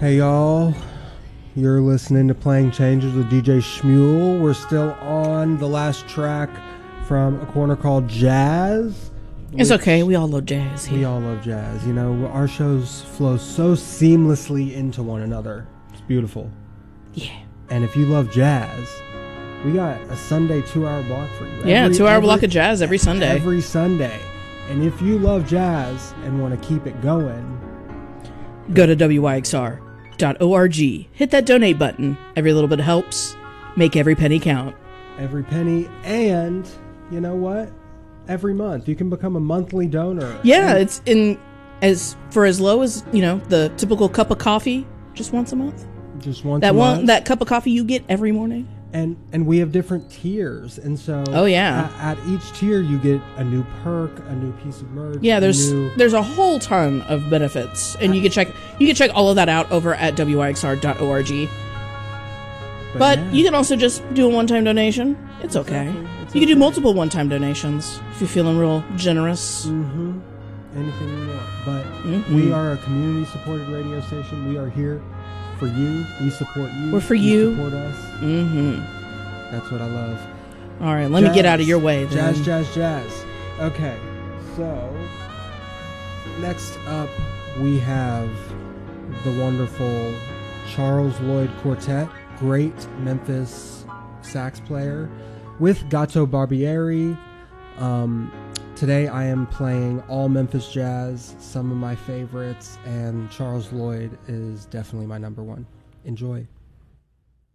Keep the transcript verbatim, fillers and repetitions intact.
Hey y'all, you're listening to Playing Changes with D J Shmuel. We're still on the last track from A Corner Called Jazz. It's okay, we all love jazz here. We all love jazz. You know, our shows flow so seamlessly into one another. It's beautiful. Yeah. And if you love jazz, we got a Sunday two-hour block for you. Yeah, every, two-hour every, block of jazz every Sunday. Every Sunday. And if you love jazz and want to keep it going, go to W Y X R dot org. Hit that donate button. Every little bit helps. Make every penny count. Every penny. And you know what? Every month you can become a monthly donor. Yeah, and it's in as for as low as, you know, the typical cup of coffee just once a month. Just once that a one month. that cup of coffee you get every morning. And and we have different tiers, and so oh yeah, at, at each tier you get a new perk, a new piece of merch. Yeah, there's new... there's a whole ton of benefits, and you can check you can check all of that out over at W Y X R dot org. But, but yeah. You can also just do a one-time donation. It's okay. Exactly. It's you okay. can do multiple one-time donations if you're feeling real generous. Mm-hmm. Anything you want. But mm-hmm. we are a community-supported radio station. We are here for you. We support you. We're for you. you. Support us. Mm-hmm. That's what I love. All right, let jazz, me get out of your way. Then. Jazz, jazz, jazz. Okay, so next up we have the wonderful Charles Lloyd Quartet, great Memphis sax player, with Gato Barbieri. Um, today I am playing all Memphis jazz, some of my favorites, and Charles Lloyd is definitely my number one. Enjoy.